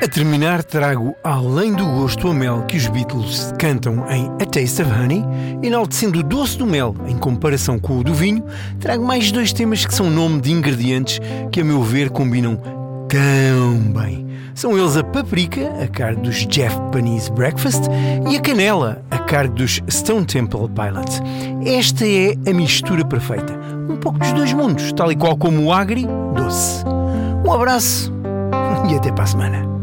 A terminar, trago Além do Gosto a Mel que os Beatles cantam em A Taste of Honey, enaltecendo o doce do mel em comparação com o do vinho. Trago mais dois temas que são nome de ingredientes que, a meu ver, combinam tão bem. São eles a paprika, a cargo dos Jeff Bunny's Breakfast, e a canela, a cargo dos Stone Temple Pilots. Esta é a mistura perfeita, um pouco dos dois mundos, tal e qual como o agri doce. Um abraço e até para a semana.